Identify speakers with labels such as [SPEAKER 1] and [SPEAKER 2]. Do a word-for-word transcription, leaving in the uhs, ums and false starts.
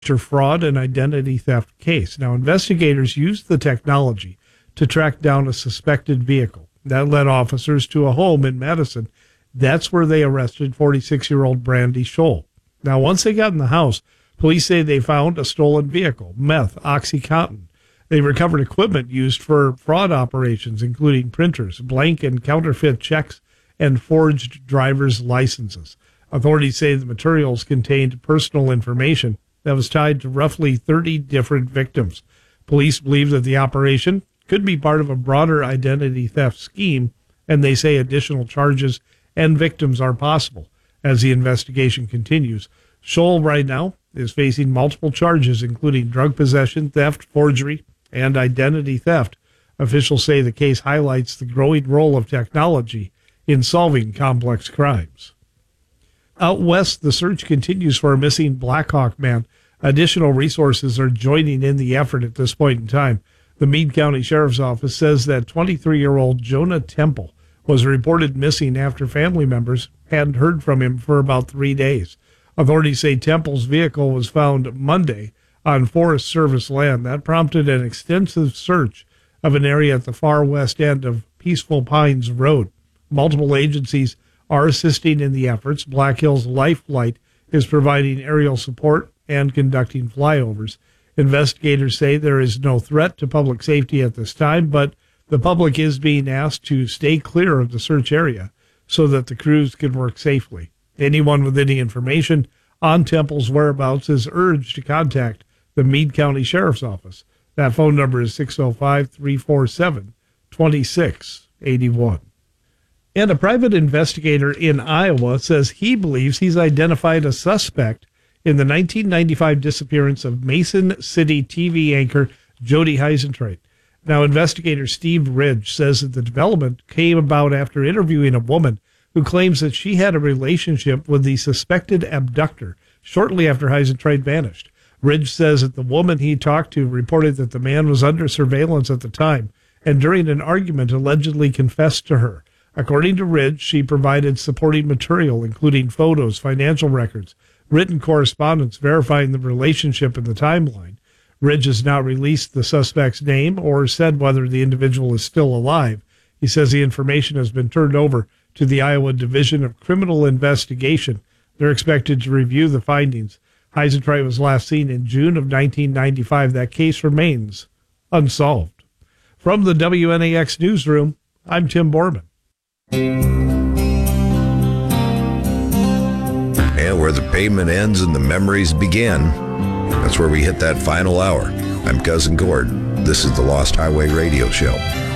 [SPEAKER 1] fraud and identity theft case. Now, investigators used the technology to track down a suspected vehicle. That led officers to a home in Madison. That's where they arrested forty-six-year-old Brandy Scholl. Now, once they got in the house, police say they found a stolen vehicle, meth, OxyContin. They recovered equipment used for fraud operations, including printers, blank and counterfeit checks, and forged driver's licenses. Authorities say the materials contained personal information that was tied to roughly thirty different victims. Police believe that the operation could be part of a broader identity theft scheme, and they say additional charges and victims are possible as the investigation continues. Scholl right now is facing multiple charges, including drug possession, theft, forgery, and identity theft. Officials say the case highlights the growing role of technology in solving complex crimes. Out west, the search continues for a missing Blackhawk man. Additional resources are joining in the effort at this point in time. The Meade County Sheriff's Office says that twenty-three-year-old Jonah Temple was reported missing after family members hadn't heard from him for about three days. Authorities say Temple's vehicle was found Monday on Forest Service land. That prompted an extensive search of an area at the far west end of Peaceful Pines Road. Multiple agencies are assisting in the efforts. Black Hills Life Flight is providing aerial support and conducting flyovers. Investigators say there is no threat to public safety at this time, but the public is being asked to stay clear of the search area so that the crews can work safely. Anyone with any information on Temple's whereabouts is urged to contact the Meade County Sheriff's Office. That phone number is six oh five, three four seven, two six eight one. And a private investigator in Iowa says he believes he's identified a suspect in the nineteen ninety-five disappearance of Mason City T V anchor Jody Heisentraut. Now, investigator Steve Ridge says that the development came about after interviewing a woman who claims that she had a relationship with the suspected abductor shortly after Heisentraut vanished. Ridge says that the woman he talked to reported that the man was under surveillance at the time and during an argument allegedly confessed to her. According to Ridge, she provided supporting material, including photos, financial records, written correspondence verifying the relationship in the timeline. Ridge has not released the suspect's name or said whether the individual is still alive. He says the information has been turned over to the Iowa Division of Criminal Investigation. They're expected to review the findings. Heisentraut was last seen in June of nineteen ninety-five. That case remains unsolved. From the W N A X newsroom, I'm Tim Borman.
[SPEAKER 2] And where the pavement ends and the memories begin, that's where we hit that final hour. I'm Cousin Gord. This is the Lost Highway Radio Show.